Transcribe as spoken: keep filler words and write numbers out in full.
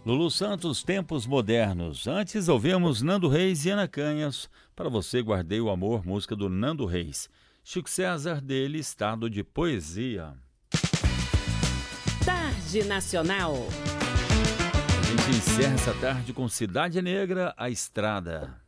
Lulu Santos, Tempos Modernos. Antes ouvimos Nando Reis e Ana Canhas. Para você, Guardei o Amor, música do Nando Reis. Chico César, dele, Estado de Poesia. Tarde Nacional. A gente encerra essa tarde com Cidade Negra, A Estrada.